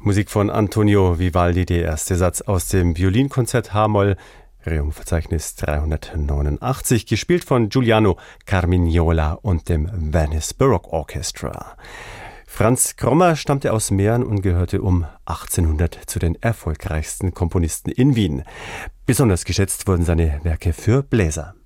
Musik von Antonio Vivaldi, der erste Satz aus dem Violinkonzert H-Moll, Rerum-Verzeichnis 389, gespielt von Giuliano Carmignola und dem Venice Baroque Orchestra. Franz Krommer stammte aus Mähren und gehörte um 1800 zu den erfolgreichsten Komponisten in Wien. Besonders geschätzt wurden seine Werke für Bläser.